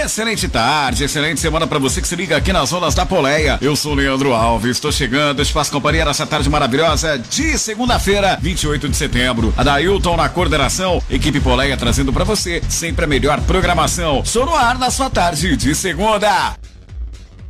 Excelente tarde, excelente semana pra você que se liga aqui nas ondas da Poleia. Eu sou o Leandro Alves, estou chegando, Espaço Companhia nessa tarde maravilhosa de segunda-feira, 28 de setembro. Adailton na coordenação, equipe Poleia trazendo pra você sempre a melhor programação. Sou no ar na sua tarde de segunda.